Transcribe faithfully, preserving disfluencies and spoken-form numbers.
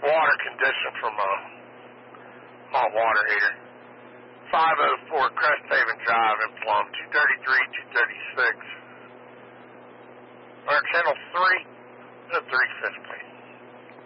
water condition from a hot water heater. five oh four Cresthaven Drive in Plum, two thirty-three, two thirty-six. Our channel three, uh, three fifty.